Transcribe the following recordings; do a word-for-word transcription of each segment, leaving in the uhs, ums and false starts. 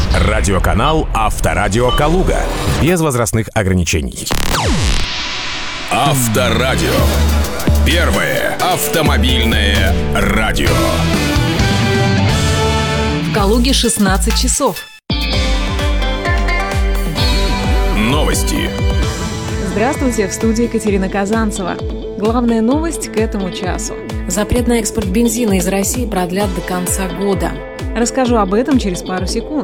Радиоканал «Авторадио Калуга». Без возрастных ограничений. Авторадио. Первое автомобильное радио. В Калуге шестнадцать часов. Новости. Здравствуйте, в студии Екатерина Казанцева. Главная новость к этому часу. Запрет на экспорт бензина из России продлят до конца года. Расскажу об этом через пару секунд.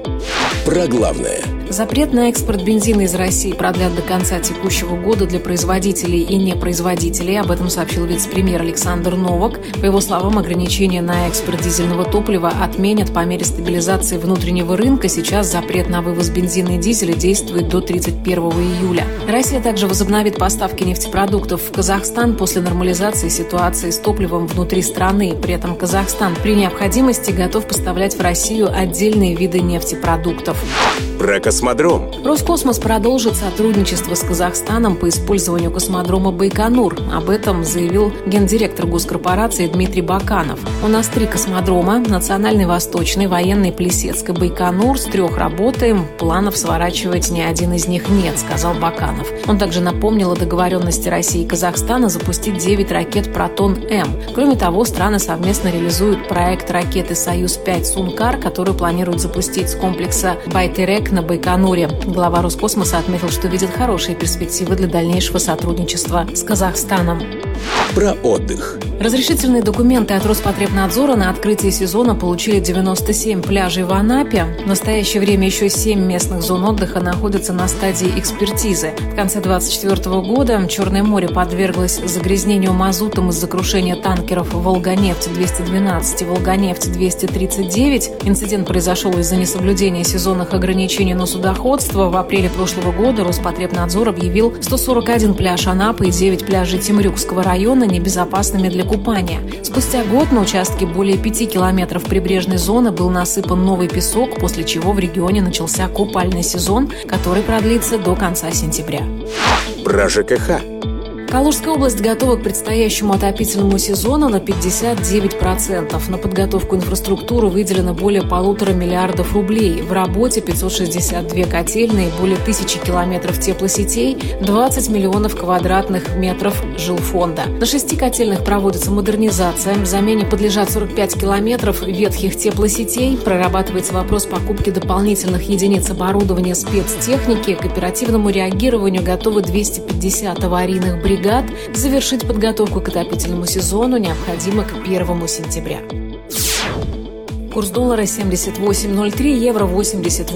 Про главное. Запрет на экспорт бензина из России продлят до конца текущего года для производителей и непроизводителей. Об этом сообщил вице-премьер Александр Новак. По его словам, ограничения на экспорт дизельного топлива отменят по мере стабилизации внутреннего рынка. Сейчас запрет на вывоз бензина и дизеля действует до тридцать первого июля. Россия также возобновит поставки нефтепродуктов в Казахстан после нормализации ситуации с топливом внутри страны. При этом Казахстан при необходимости готов поставлять в Россию отдельные виды нефтепродуктов. Про космодром. Роскосмос продолжит сотрудничество с Казахстаном по использованию космодрома Байконур. Об этом заявил гендиректор госкорпорации Дмитрий Баканов. У нас три космодрома – Национальный, Восточный, Военный, Плесецк и Байконур. С трех работаем, планов сворачивать ни один из них нет, сказал Баканов. Он также напомнил о договоренности России и Казахстана запустить девять ракет «Протон-М». Кроме того, страны совместно реализуют проект ракеты «Союз-пять Сункар», который планируют запустить с комплекса Байтерек на Байконуре. Глава Роскосмоса отметил, что видит хорошие перспективы для дальнейшего сотрудничества с Казахстаном. Про отдых. Разрешительные документы от Роспотребнадзора на открытие сезона получили девяносто семь пляжей в Анапе. В настоящее время еще семь местных зон отдыха находятся на стадии экспертизы. В конце две тысячи двадцать четвёртого года Черное море подверглось загрязнению мазутом из-за крушения танкеров «Волганефть двести двенадцать» и «Волганефть двести тридцать девять». Инцидент произошел из-за несоблюдения сезонных ограничений на судоходство. В апреле прошлого года Роспотребнадзор объявил сто сорок один пляж Анапы и девять пляжей Темрюкского района небезопасными для купания. Спустя год на участке более пяти километров прибрежной зоны был насыпан новый песок, после чего в регионе начался купальный сезон, который продлится до конца сентября. Про ЖКХ. Калужская область готова к предстоящему отопительному сезону на пятьдесят девять процентов. На подготовку инфраструктуры выделено более полутора миллиардов рублей. В работе пятьсот шестьдесят две котельные, более тысячи километров теплосетей, двадцать миллионов квадратных метров жилфонда. На шести котельных проводится модернизация. Замене подлежат сорок пять километров ветхих теплосетей. Прорабатывается вопрос покупки дополнительных единиц оборудования спецтехники. К оперативному реагированию готовы двести пятьдесят аварийных бригад. Завершить подготовку к отопительному сезону необходимо к первому сентября. Курс доллара семьдесят восемь ноль три, евро восемьдесят